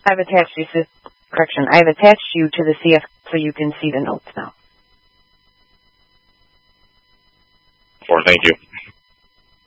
I've attached you to the CF so you can see the notes now. Thank you.